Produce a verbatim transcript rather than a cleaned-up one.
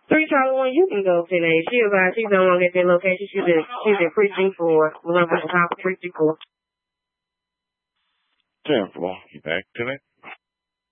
Three Charlie One, you can go today. She advised she's no longer at that location. She's at she's at precinct four. We're gonna put the top of precinct four. Ten floor. You back today?